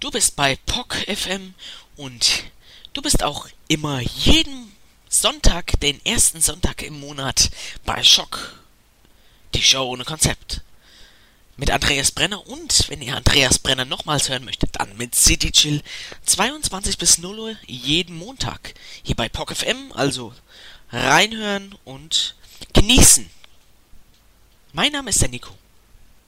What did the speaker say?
Du bist bei POC FM und du bist auch immer jeden Sonntag, den ersten Sonntag im Monat bei Schock, die Show ohne Konzept. Mit Andreas Brenner und, wenn ihr Andreas Brenner nochmals hören möchtet, dann mit City Chill 22 bis 0 Uhr jeden Montag. Hier bei POC FM, also reinhören und genießen. Mein Name ist der Nico.